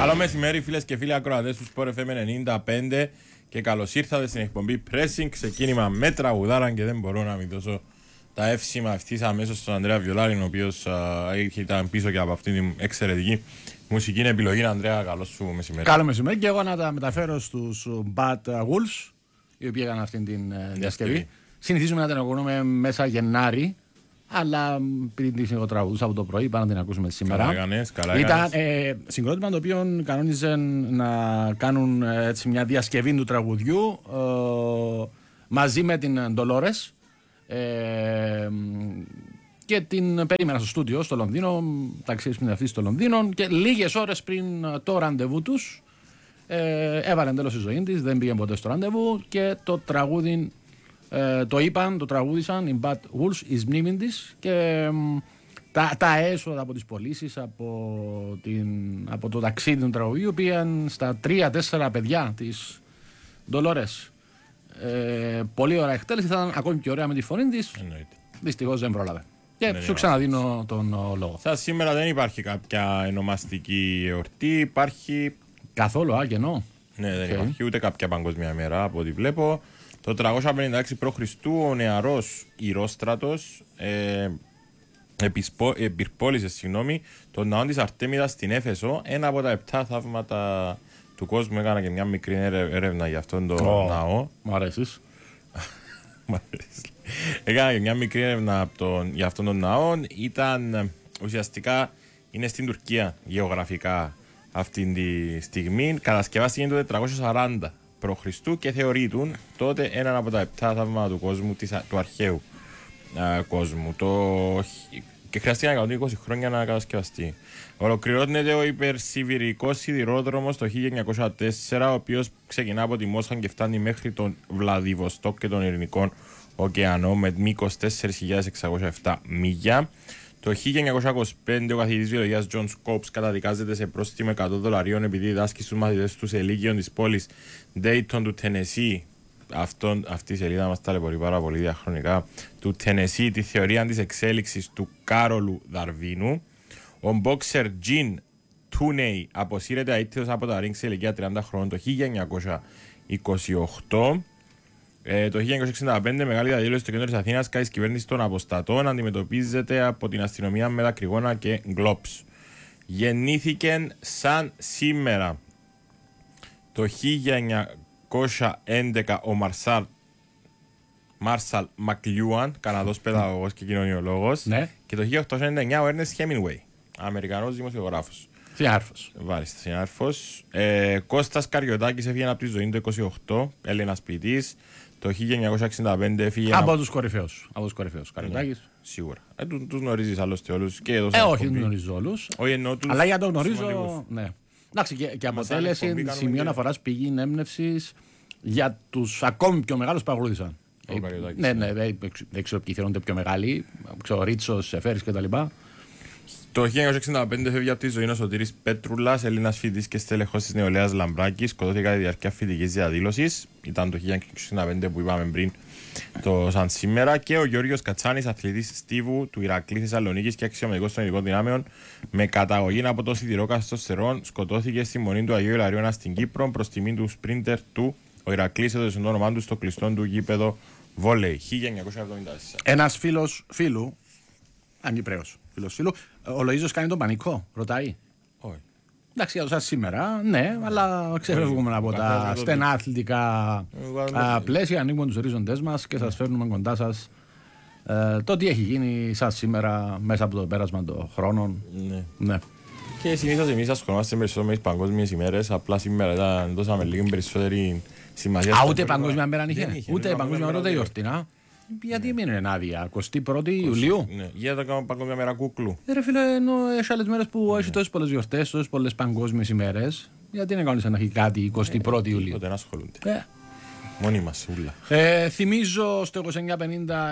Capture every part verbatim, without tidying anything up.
Καλό μεσημέρι, φίλες και φίλοι ακροατές του Sport εφ εμ ενενήντα πέντε και καλώς ήρθατε στην εκπομπή Pressing. Ξεκίνημα με τραγουδάρα και δεν μπορώ να μην δώσω τα εύσημα ευθύς αμέσως στον Ανδρέα Βιολάρη, ο οποίος ήταν πίσω και από αυτήν την εξαιρετική μουσική επιλογή. Ανδρέα, καλώς σου μεσημέρι. Καλό μεσημέρι και εγώ να τα μεταφέρω στους Bad Wolves, οι οποίοι έκαναν αυτήν την διασκευή. Συνηθίζουμε να την ακούμε μέσα Γενάρη. Αλλά πριν τη τραγουδούσα από το πρωί, πάμε να την ακούσουμε σήμερα. Καλά έκανες, καλά Ήταν ε, συγκρότημα το οποίο κανόνιζε να κάνουν έτσι, μια διασκευή του τραγουδιού ε, μαζί με την Dolores ε, και την περίμενα στο στούντιο στο Λονδίνο, ταξίδι στην αυτή στο Λονδίνο, και λίγες ώρες πριν το ραντεβού τους ε, έβαλε τέλος η ζωή της, δεν πήγε ποτέ στο ραντεβού και το τραγούδι. Ε, το είπαν, το τραγούδισαν οι Bad Wolves εις μνήμη της και ε, τα, τα έσοδα από τις πωλήσεις από, την, από το ταξίδι του τραγουδίου πήγαν στα τρία-τέσσερα παιδιά της Dolores. Ε, πολύ ωραία εκτέλεση, θα ήταν ακόμη πιο ωραία με τη φωνή της. Δυστυχώς δεν πρόλαβε. Και ναι, σου ξαναδίνω τον ο, λόγο. Σας σήμερα δεν υπάρχει κάποια ονομαστική εορτή, υπάρχει... Καθόλου, α, κενό. Ναι, δεν okay. υπάρχει ούτε κάποια παγκόσμια μέρα από ό,τι βλέπω. Το τριακόσια πενήντα έξι π.Χ. ο νεαρός Ηρόστρατος ε, επιρπόλησε συγγνώμη, τον ναό της Αρτέμιδας στην Έφεσο, ένα από τα επτά θαύματα του κόσμου. Έκανα και μια μικρή έρευνα για αυτόν τον oh, ναό. Μ' αρέσεις. Έκανα και μια μικρή έρευνα τον, για αυτόν τον ναό. Ήταν ουσιαστικά, είναι στην Τουρκία γεωγραφικά αυτή τη στιγμή. Κατασκευάστηκε το τετρακόσια σαράντα π.Χ. και θεωρείτουν τότε έναν από τα επτά θαύματα του κόσμου, της, του αρχαίου α, κόσμου. Το, και χρειάστηκαν εκατόν είκοσι χρόνια να κατασκευαστεί. Ολοκληρώνεται ο υπερσιβηρικός σιδηρόδρομος το χίλια εννιακόσια τέσσερα, ο οποίος ξεκινά από τη Μόσχα και φτάνει μέχρι τον Βλαδιβοστόκ και τον Ειρηνικό ωκεανό με μήκος τέσσερις χιλιάδες εξακόσια επτά μίλια. Το χίλια εννιακόσια είκοσι πέντε ο καθηγητής βιολογίας John Scopes καταδικάζεται σε πρόστιμο εκατό δολαρίων επειδή διδάσκει στους μαθητές του σε λύκειον της πόλης Dayton του Τενεσί. Αυτή η σελίδα μας ταλαιπωρεί πάρα πολύ διαχρονικά. Του Τενεσί, τη θεωρία της εξέλιξης του Κάρολου Δαρβίνου. Ο boxer Gene Tooney αποσύρεται αίτητος από τα ring σε ηλικία τριάντα χρόνων το χίλια εννιακόσια είκοσι οκτώ. Ε, το χίλια εννιακόσια εξήντα πέντε, μεγάλη διαδήλωση στο κέντρο της Αθήνας κατά της κυβέρνησης των αποστατών αντιμετωπίζεται από την αστυνομία με δακρυγόνα και γκλόπς. Γεννήθηκε σαν σήμερα το χίλια εννιακόσια έντεκα ο Μαρσάλ Μάρσαλ Μακλιούαν, Καναδός παιδαγωγός και κοινωνιολόγος, ναι. Και το χίλια οκτακόσια ενενήντα εννιά ο Έρνεστ Χέμινγκουέι, Αμερικανός δημοσιογράφος. Συνάρφος. Βάλιστα, συνάρφος. Ε, Κώστας Καριωτάκης έφυγε από τη ζωή το είκοσι οκτώ, Έλληνας ποιητής. Το χίλια εννιακόσια εξήντα πέντε έφυγε. Από τους κορυφαίους. Από τους κορυφαίους. Καριωτάκης. Ναι, σίγουρα. Ε, του, τους γνωρίζεις άλλωστε όλους. Και εδώ ε, όχι, δεν γνωρίζω όλους. Όχι, εννοώ τους. Αλλά για το γνωρίζω. Ναι. Εντάξει, και, και αποτέλεσε σημείο αναφοράς, πηγή έμπνευσης για τους ακόμη πιο μεγάλους που αγρούδησαν. Ε, ναι, ναι, ναι, δεν ξέρω ποιοι θεωρούνται πιο μεγάλοι. Ξέρω, Ρίτσος, Σεφέρης κτλ. Το χίλια εννιακόσια εξήντα πέντε φεύγει από τη ζωή ο Σωτήρης Πέτρουλας, Έλληνας φοιτητής και στελεχός της Νεολαίας Λαμπράκης. Σκοτώθηκε κατά τη διάρκεια φοιτητικής διαδήλωσης. Ήταν το χίλια εννιακόσια εξήντα πέντε που είπαμε πριν, το σαν σήμερα. Και ο Γιώργος Κατσάνης, αθλητής στίβου του Ηρακλή Θεσσαλονίκης και αξιωματικός των ειδικών δυνάμεων, με καταγωγή από το σιδηρό καστοστερών, σκοτώθηκε στη μονή του Αγίου Ηλαριώνα στην Κύπρο προς τιμή του σπρίντερ του. Ο Ηρακλής έδωσε το όνομά του στο κλειστό του γήπεδο βόλεϊ. χίλια εννιακόσια εβδομήντα τέσσερα. Ένας φίλος φίλου, Αγκυπρέος φίλος φίλου, ο Λοΐζος κάνει τον πανικό, ρωτάει. Όχι. Εντάξει, για το σας σήμερα, ναι, αλλά ξεφεύγουμε από τα στενά αθλητικά πλαίσια, ανοίγουμε τους ορίζοντές μας και σας φέρνουμε κοντά σας το τι έχει γίνει σας σήμερα μέσα από το πέρασμα των χρόνων. Ναι. Και συνήθως εμείς ασχολούμαστε περισσότερο με τις παγκόσμιες ημέρες, απλά σήμερα ήταν, δώσαμε λίγο περισσότερη σημασία. Α, ούτε παγκόσμια μέρα είχε, ούτε παγκόσμια μέρα ούτε γιορτή, να. Γιατί μείνουν άδεια, εικοστή πρώτη Ιουλίου. Ναι, για να κάνουμε παγκόσμια μέρα κούκλου. Ε, ρε φίλε, ενώ έχει άλλες μέρες που έχει τόσες πολλές γιορτές, τόσες πολλές παγκόσμιες ημέρες, γιατί να κάνεις να έχει κάτι εικοστή πρώτη Ιουλίου. Τότε να ασχολούνται. Ε. Μόνοι μας, ούλα. Ε, θυμίζω στο είκοσι εννιά πενήντα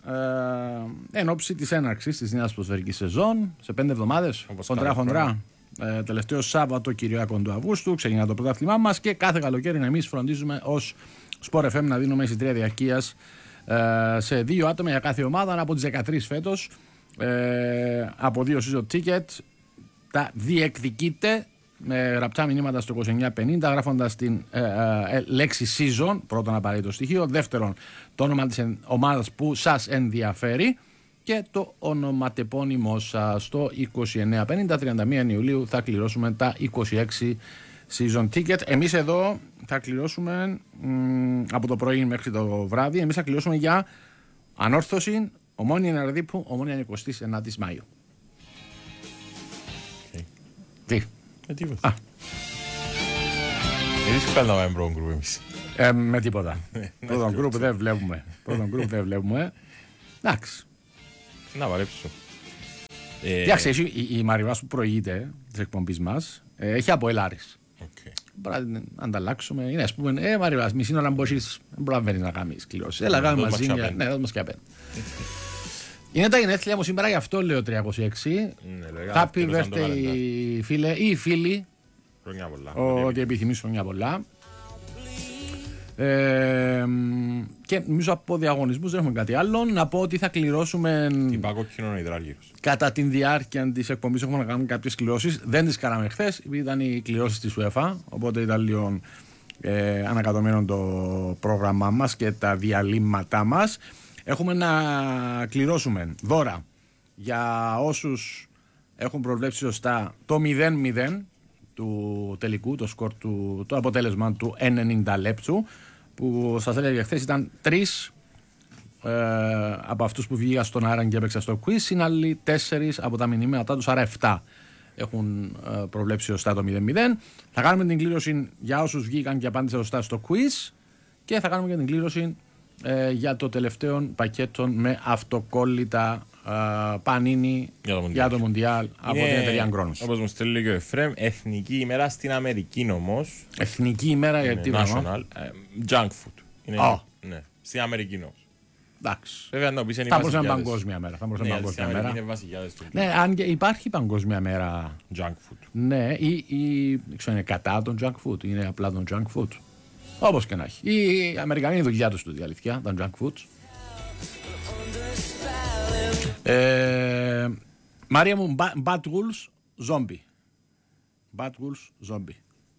ε, εν ώψη της έναρξης της νέας ποδοσφαιρικής σεζόν, σε πέντε εβδομάδες, χοντρά χοντρά. Ε, τελευταίο Σάββατο Κυριακό του Αυγούστου ξεκινά το πρωτάθλημά μας και κάθε καλοκαίρι εμείς φροντίζουμε ως Sport εφ εμ να δίνουμε εισιτήρια διαρκείας ε, σε δύο άτομα για κάθε ομάδα από τις δεκατρείς φέτος, ε, από δύο season ticket. Τα διεκδικείτε με γραπτά μηνύματα στο είκοσι εννιά πενήντα γράφοντας την ε, ε, λέξη season, πρώτον απαραίτητο στοιχείο, δεύτερον το όνομα της ομάδας που σας ενδιαφέρει και το ονοματεπώνυμό σας. Στο είκοσι εννιά πενήντα τριάντα μία Ιουλίου θα κληρώσουμε τα είκοσι έξι season ticket. Εμείς εδώ θα κληρώσουμε μ, από το πρωί μέχρι το βράδυ, εμείς θα κληρώσουμε για Ανόρθωση, Ομόνια Ναρδίπου, Ομόνια εικοστή ενάτη Μαΐου. Okay. Τι. Με τίποτα. Α. Είναι δύσκολο να πάμε πρώτον γκρουπ εμείς. Ε, με τίποτα. Πρώτον γκρουπ δεν βλέπουμε. Πρώτον γκρουπ δεν βλέπουμε. Εντάξει. Να βαρέψω. Εντάξει, η, η Μαριβάς που προηγείται της εκπομπής μας ε, έχει από Ελάρης. Okay. Μπορεί να ανταλλάξουμε. Είναι ας πούμε, ε Μαριβάς, μισή ώρα μπόσχεις, δεν προλαβαίνεις να κάνεις κληρώσεις. Έλα, κάνουμε μαζί μια. Ναι, δώσ' μας και απέναντι. Είναι τα γενέθλια μου σήμερα, γι' αυτό λέω τριακόσια έξι. Happy birthday, φίλε ή φίλοι. Χρόνια πολλά. Ότι επιθυμείς χρόνια πολλά. Ε, και νομίζω από διαγωνισμούς δεν έχουμε κάτι άλλο. Να πω ότι θα κληρώσουμε. Την παγκόκκινο υδράργυρος. Κατά τη διάρκεια της εκπομπής έχουμε να κάνουμε κάποιες κληρώσεις. Δεν τις κάναμε χθες, επειδή ήταν οι κληρώσεις της UEFA. Οπότε ήταν λίγο ε, ανακατωμένο το πρόγραμμά μας και τα διαλύματά μας. Έχουμε να κληρώσουμε δώρα για όσους έχουν προβλέψει σωστά το μηδέν μηδέν του τελικού, το σκορ του, το αποτέλεσμα του ενενήντα λεπτού, που σας έλεγα χθες ήταν τρεις ε, από αυτούς που βγήκαν στον αέρα και έπαιξαν στο quiz, είναι άλλοι τέσσερις από τα μηνύματά τους, άρα επτά έχουν ε, προβλέψει σωστά το μηδέν μηδέν. Θα κάνουμε την κλήρωση για όσους βγήκαν και απάντησαν σωστά στο quiz και θα κάνουμε και την κλήρωση ε, για το τελευταίο πακέτο με αυτοκόλλητα Uh, Πανίνι για το Μουντιάλ από την εταιρεία Γκρόνος. Όπως μου στέλνει και ο Εφραίμ, εθνική ημέρα στην Αμερική όμως. Εθνική ημέρα για τι national, uh, junk food. Είναι, oh. Ναι, στην Αμερική όμως. Εντάξει. Βέβαια να πεις είναι θα μπορούσε να είναι παγκόσμια μέρα. Θα μπορούσε να είναι παγκόσμια μέρα. Είναι βασιλιάδες του. Ναι, αν και υπάρχει παγκόσμια μέρα junk food. Ναι, ή, ή ξέρω, είναι κατά τον junk food, είναι απλά τον junk food. Όπως και να έχει. Οι Αμερικανοί είναι δουλειά τους τούτη αλήθεια, τα junk food. Ε, Μάρια μου, Bad Rules Zombie. Bad Rules Zombie.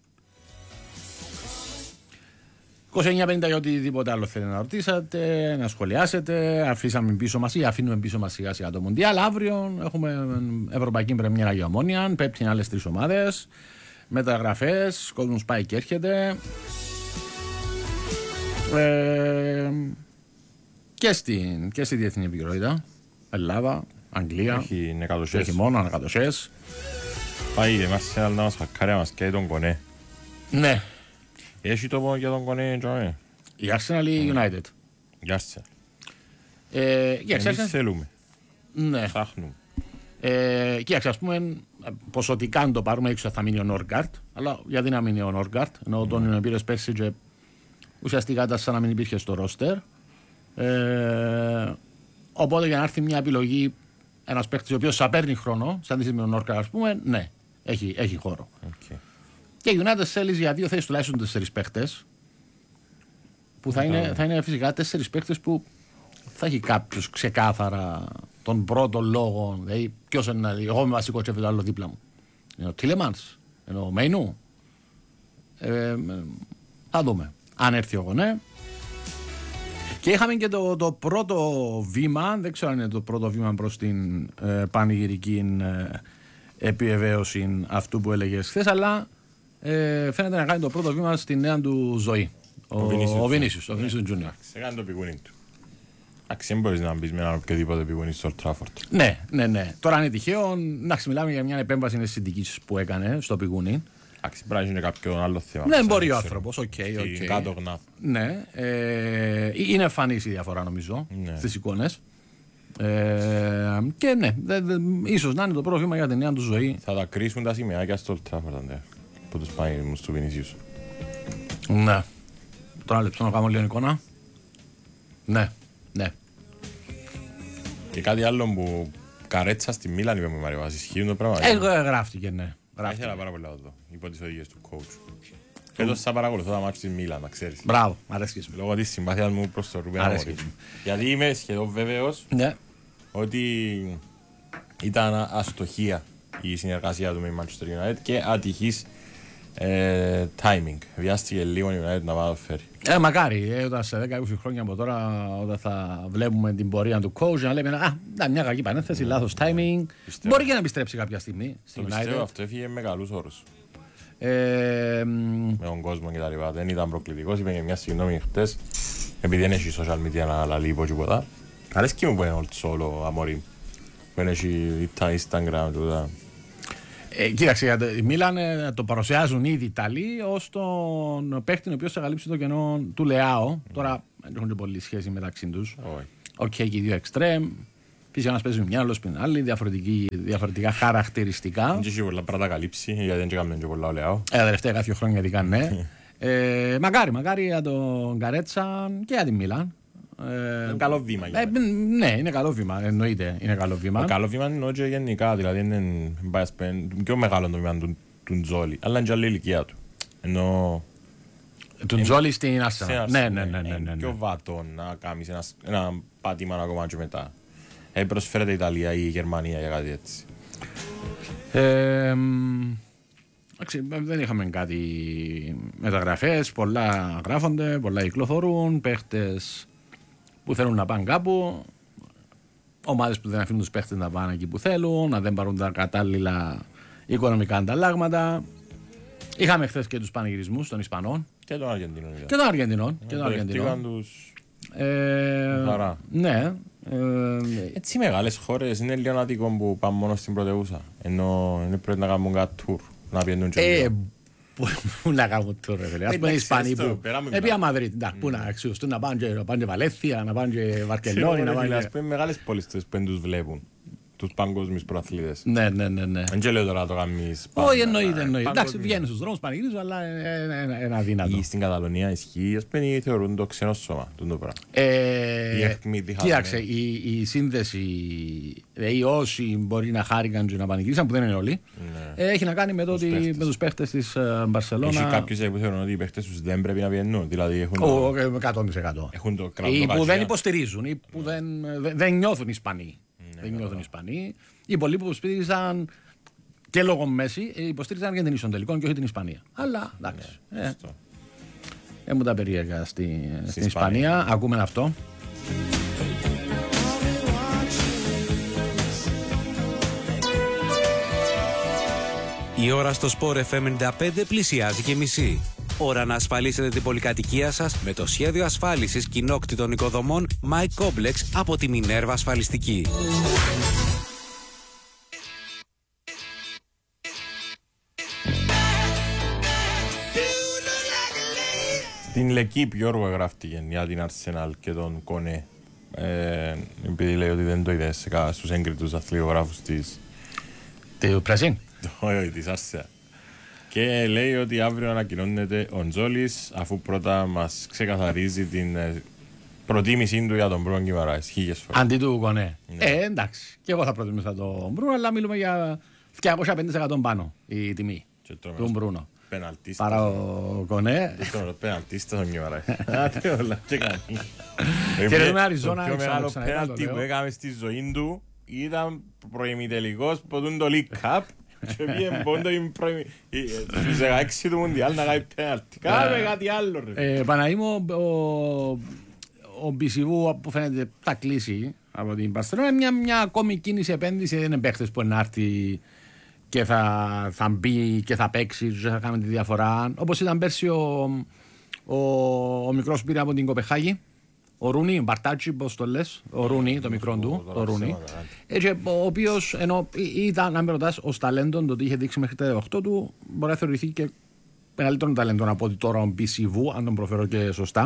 είκοσι εννιά πενήντα για οτιδήποτε άλλο θέλετε να ρωτήσετε, να σχολιάσετε. Αφήσαμε πίσω μας ή αφήνουμε πίσω μας σιγά σιγά το Μουντιάλ. Αύριο έχουμε Ευρωπαϊκή Πρεμιέρα για Ομόνια. Πέπτει άλλες τρεις ομάδες. Μεταγραφές, κόσμος πάει και έρχεται. Ε, και, στην, και στη διεθνή επικαιρότητα. Ελλάδα, Αγγλία. Έχει νεκατοσές. Έχει μόνο νεκατοσές. Πάει εμάς σε να μας χακάρια μας και τον Κονέ. Ναι. Έχει το πόνο για τον Κονέ, Τζοέ. Η Arsenal ή η United. Η Arsenal. Ε, Εμείς θέλουμε. Ναι. Ψάχνουμε. Ε, κοίταξε, ας πούμε, ποσοτικά αν το πάρουμε έξω θα μείνει ο Νόργκαρτ. Αλλά γιατί να μείνει ο Νόργκαρτ, ενώ τον πήρες πέρσι και ουσιαστικά ήταν σαν να μην υπήρχε στο ρόστερ. Ε, Οπότε για να έρθει μια επιλογή, ένας παίκτης ο οποίος θα παίρνει χρόνο, σαν τη με τον Νόρκα, ας πούμε, ναι, έχει, έχει χώρο. Okay. Και η United θέλει για δύο θέσεις τουλάχιστον τέσσερις παίκτες, που θα, okay. είναι, θα είναι φυσικά τέσσερις παίκτες που θα έχει κάποιος ξεκάθαρα τον πρώτο λόγο. Δηλαδή, ποιος είναι, εγώ είμαι βασικό και το άλλο δίπλα μου. Είναι ο Τίλεμανς, είναι ο Μέινου. Ε, θα δούμε. Αν έρθει ο Γονέ. Και είχαμε και το, το πρώτο βήμα, δεν ξέρω αν είναι το πρώτο βήμα προς την ε, πανηγυρική ε, επιβεβαίωση αυτού που έλεγες χθες, αλλά ε, φαίνεται να κάνει το πρώτο βήμα στη νέα του ζωή. Ο Βινίσιους, ο Βινίσιους Τζούνιορ. Σε κάνει το πηγούνι του. Εντάξει, δεν μπορείς να μπεις με έναν οποιοδήποτε πηγούνι στο Old Trafford. Ναι, ναι, ναι. Τώρα είναι τυχαίο, να μιλάμε για μια επέμβαση αισθητικής που έκανε στο πηγούνι. Εντάξει, πρέπει να είναι κάποιο άλλο θέμα. Ναι, μπορεί ο άνθρωπος, οκ. Okay, okay. Κάτω γνά. Ναι, ε, είναι εμφανής η διαφορά νομίζω ναι. στις εικόνες. Ε, και ναι, δε, δε, ίσως να είναι το πρώτο βήμα για την νέα του ζωή. Θα τα κρίσουν τα σημαίακια στο Old Trafford που τους πάει μου στο Βινίσιους. Ναι. Τώρα λεπτό να κάνω λίγο εικόνα. Ναι, ναι. Και κάτι άλλο που καρέτσα στη Μίλαν είπε μου η Μαριβάς, ισχύουν το πράγμα. Εγώ γράφτηκε, ναι. Ήθελα πάρα πολλά εδώ, υπό τις οδηγίες του coach. Φέτος θα παρακολουθώ τα μάτια της Μίλαν, να ξέρεις. Μπράβο, αρέσκεις μου. Λόγω της συμπάθειας μου προς το Ρούμπεν Αμόριμ. Γιατί είμαι σχεδόν βέβαιος ναι. ότι ήταν αστοχία η συνεργασία του με η Manchester United και ατυχής ε, timing. Βιάστηκε λίγο η United να πάει το φέρει. Ε, μακάρι, ε, όταν σε δέκα είκοσι χρόνια από τώρα, όταν θα βλέπουμε την πορεία του coach, να λέμε Α, να, μια κακή πανέθεση, λάθος timing. Πιστεύω. Μπορεί και να επιστρέψει κάποια στιγμή στην Το United. πιστεύω, αυτό έφυγε με καλούς όρους. Ε, με τον κόσμο και τα λοιπά. Δεν ήταν προκλητικός. Είπε και μια συγγνώμη χτες, επειδή δεν έχει social media να λαλεί υπό τίποτα. Αρέσκει μου που είναι old solo, αμόρι. Που δεν έχει Instagram τούτα. Ε, κοίταξε, για το, η Μίλαν ε, το παρουσιάζουν ήδη οι Ιταλοί ως τον παίκτη ο οποίος θα καλύψει το κενό του Λεάο. Mm. Τώρα δεν έχουν και πολύ σχέση μεταξύ τους. Οκ, okay, και οι δύο εξτρέμ. Φυσικά ένας παίζει με μια, άλλος με άλλη, διαφορετικά χαρακτηριστικά. Δεν έχει πολλά πράγματα καλύψει, γιατί δεν έκαμε και πολλά ο Λεάο. Ε, τα τελευταία κάποια χρόνια ειδικά, ναι. ε, μακάρι, μακάρι για τον Καρέτσα και για τη Μίλαν. Ε, είναι καλό βήμα. Ε, ναι, είναι καλό βήμα, εννοείται. Είναι καλό βήμα. Το καλό βήμα εννοώ και γενικά, δηλαδή είναι πιο μεγάλο το βήμα του, του Τζόλι, αλλά είναι και άλλη ηλικία του. Εννοώ... Του Τζόλι στην Arsenal. Ναι, ναι, ναι, ναι, ναι. Πιο βατό να κάνεις ένα, ένα πάτημα ακόμα και μετά. Ε, προσφέρεται η Ιταλία ή η Γερμανία για κάτι έτσι. Ε, δεν είχαμε κάτι μεταγραφές, πολλά γράφονται, πολλά κυκλοφορούν, παίχτες που θέλουν να πάνε κάπου, ομάδες που δεν αφήνουν τους παίχτες να πάνε εκεί που θέλουν, να δεν πάρουν τα κατάλληλα οικονομικά ανταλλάγματα. Είχαμε χθες και τους πανηγυρισμούς των Ισπανών και των Αργεντινών. Και των Αργεντινών. Και των Αργεντινών. Τους... Ε, χαρά. Ναι. Ε, έτσι μεγάλες χώρες είναι λίγο άδικο που πάνε μόνο στην πρωτεύουσα. Ενώ είναι πρέπει να κάνουν κάτι tour, να πιένουν και ε, πού να κάνουν tour, ρε φίλε. Ας πούμε οι Ισπανοί που επία Μαδρίτη, πού να αξιωστούν, να πάνε και Βαλένθια, να πάνε και Βαρκελόνη. Ας πούμε μεγάλες πόλεις που τους βλέπουν. Τους παγκόσμιους προαθλητές. Ναι, ναι, ναι, ναι. Δεν λέω τώρα το κάνεις. Όχι, εννοείται, εννοείται. Εντάξει, βγαίνουν στους δρόμους, πανηγυρίζουν, αλλά είναι αδύνατο. Ή στην Καταλωνία ισχύει, ας πούμε, θεωρούν το ξένο σώμα. Κοίταξε, η σύνδεση, δηλαδή όσοι μπορεί να χάρηκαν και να πανηγυρίσαν, που δεν είναι όλοι, έχει να κάνει με τους παίχτες της Μπαρσελόνα. Έχει κάποιους που θεωρούν ότι οι παίχτες τους δεν πρέπει να βγαίνουν. Δηλαδή έχουν εκατό τοις εκατό. Έχουν το ή που δεν υποστηρίζουν, ή που δεν νιώθουν Ισπανοί. Δεν νιώθουν Ισπανοί. Οι πολλοί που υποστήριζαν και λόγω Μέση υποστήριζαν Αργεντινή στον τελικό και όχι την Ισπανία. Αλλά εντάξει. Ναι, ε, ε, μου τα περίεργα στη, στην Ισπανία. Ισπανία. Ακούμε αυτό. Η ώρα στο Sport εφ εμ ενενήντα πέντε πλησιάζει και μισή. Ώρα να ασφαλίσετε την πολυκατοικία σας με το σχέδιο ασφάλισης κοινόκτητων οικοδομών My Complex από τη Minerva Ασφαλιστική. Στην Λεκύπ Γιώργο γράφτηκε για την Arsenal και τον Κονέ. Ε, επειδή λέει ότι δεν το είδε στους έγκριτους αθλιογράφους της... Του Πρασίν. Όχι, της Arsenal. Και λέει ότι αύριο ανακοινώνεται ο Τζόλης, αφού πρώτα μας ξεκαθαρίζει την προτίμησή του για τον Μπρούνο Γκιμαράης. Χίλιες φορές. Αντί του Κονέ. Ναι. Ε, εντάξει. Και εγώ θα προτιμούσα τον Μπρούνο, αλλά μιλούμε για διακόσια πενήντα τοις εκατό πάνω η τιμή του Μπρούνο. Παρά ο Κονέ. Τώρα πεναλτίστα τον Γκιμαράης. Και με Αριζόνα. Το πιο μεγάλο πέναλτι που έκαμε στη ζωή του ήταν προημιτελικός που τον το League Cup. Και πήγε πόντο στους δεκαέξι του Μουντιάλ να κάνει πέναλτι. Κάμε κάτι άλλο ρε. Παναγήμο, ο Μπισιβού που φαίνεται θα κλείσει από την Μπαρσελόνα. Μια ακόμη κίνηση επένδυση, δεν είναι παίχτες που να έρθει και θα μπει και θα παίξει και θα κάνει τη διαφορά. Όπως ήταν πέρσι ο μικρός που πήρε από την Κοπεχάγη. Ο Ρούνι, ο Μπαρτάτσι, πώς το λες, ο Ρούνι, το μικρό του, το Ρούνι. Έτσι, ο οποίος, ενώ ήταν, αν με ρωτάς, ως ταλέντον, το ότι είχε δείξει μέχρι τα δεκαοκτώ του, μπορεί να θεωρηθεί και μεγαλύτερο ταλέντον από ότι τώρα ο Μπισιβού, αν τον προφέρω και σωστά.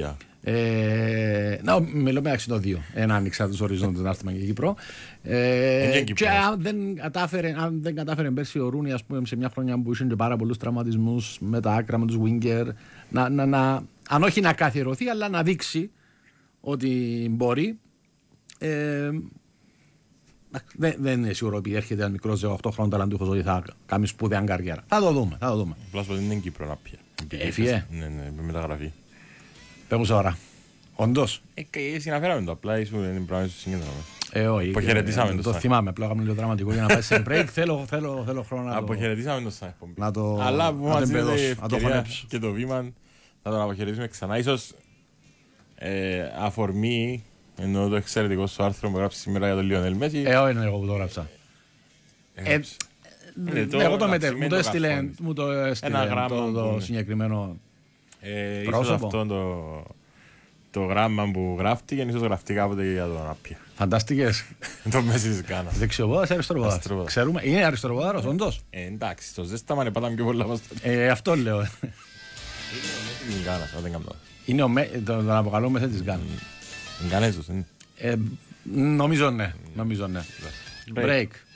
Ε, να, μιλώ μεταξύ των δύο. Ένα άνοιξα τους οριζόντες να έρθουμε και Κύπρο. Ε, και αν δεν κατάφερε, αν δεν κατάφερε πέρσι ο Ρούνι, ας πούμε, σε μια χρονιά που είχαν και πάρα πολλούς τραυματισμούς με τα άκρα, με τους Winger, να, να, να, αν όχι να καθιερωθεί, αλλά να δείξει ότι μπορεί. Ε, δεν, δεν είναι σίγουρο ότι έρχεται ένα μικρό δεκαοκτώ χρόνων ταλαντούχος ότι θα κάνει σπουδαία καριέρα. Θα το δούμε. Θα το δούμε. Πλάς ότι είναι Κύπρο να πει. Έφυγε. Ναι, ναι, με μεταγραφή. Πέμουσα ώρα. Όντως. Ε, συναφέραμε το, απλά ήσουν είναι πράγμα σου συγκέντρωμα. Ε, όχι. Αποχαιρετήσαμε το Το σαν. θυμάμαι, απλά έκαμε λίγο δραματικό για να πάει σε break. Θέλω, θέλω, θέλω χρόνο να το, Αποχαιρετήσαμε το σαν εκπομπή. να το, Αλλά που να το μας δίνεται η εμπεδώσω, να το ευκαιρία χωνέψω. και το βήμα να τον αποχαιρετήσουμε ξανά. Ίσως ε, αφορμή, ενώ το εξαιρετικό σου άρθρο που γράψει σήμερα για τον Λιονέλ Μέση. Ε, όχι, είναι εγώ που το έγραψα. Ε, Είναι το εγώ το μετέ, γραψιμένο μου το έστειλε, καρφόνι. μου το έστειλε Ένα γράμμα το, το που- συγκεκριμένο. Ε, ίσως πρόσωπο. αυτό το, το γράμμα που γράφτηκε, ίσως γραφτεί κάποτε για τον Άπια. Φανταστικές. Το Μέση της Γκάνας. Δεξιοπόδας ή αριστεροπόδας. Αριστεροπόδας. Ξέρουμε, είναι αριστεροπόδαρος, όντως. Ε, εντάξει, το ζέσταμα πάταμε πιο πολλά από το Ε, αυτό λέω. Μέση της Γκάνας, αν δεν κάνω λάθος. Είναι ο με, το, τον αποκαλούμε σε της Γκάνας. Είναι Γκάνεζος, είναι. Ε, νομίζω ναι, νομίζω ναι. Break. Break.